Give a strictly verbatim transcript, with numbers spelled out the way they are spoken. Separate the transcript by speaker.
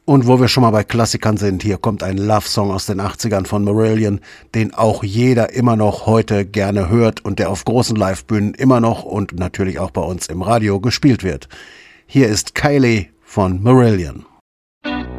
Speaker 1: Und wo wir schon mal bei Klassikern sind, hier kommt ein Love-Song aus den achtzigern von Marillion, den auch jeder immer noch heute gerne hört und der auf großen Livebühnen immer noch und natürlich auch bei uns im Radio gespielt wird. Hier ist Kylie von Marillion.